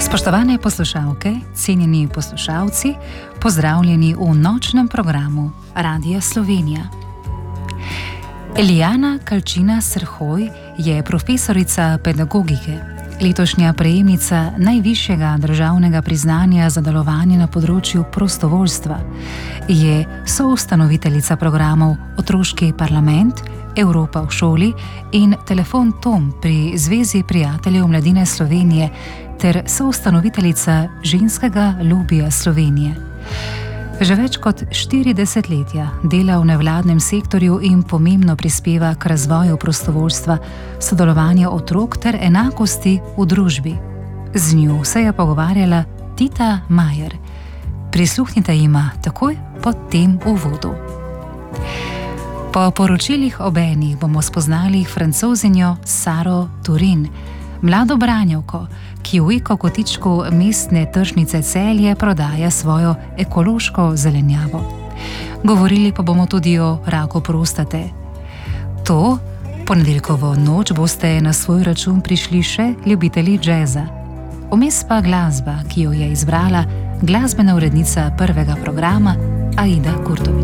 Spoštovane poslušalke, cenjeni poslušalci, pozdravljeni v nočnem programu Radia Slovenija. Elijana Kalčina Srhoj je profesorica pedagogike, letošnja prejemnica najvišjega državnega priznanja za delovanje na področju prostovoljstva, je soustanoviteljica programov Otroški parlament, Evropa v šoli in Telefon Tom pri Zvezi prijateljev mladine Slovenije ter soustanoviteljica ženskega lobija Slovenije. Že več kot 4 desetletja dela v nevladnem sektorju in pomembno prispeva k razvoju prostovoljstva, sodelovanja otrok ter enakosti v družbi. Z njo se je pogovarjala Tita Majer. Prisluhnite jima takoj po tem uvodu. Po poročilih obenih bomo spoznali francozinjo Saro Turin, mlado branjevko, ki v Eko-kotičku mestne tržnice Celje prodaja svojo ekološko zelenjavo. Govorili pa bomo tudi o raku prostate. To ponedeljkovo noč boste na svoj račun prišli še ljubitelji džeza. Vmes pa glasba, ki jo je izbrala glasbena urednica prvega programa Aida Kurtovič.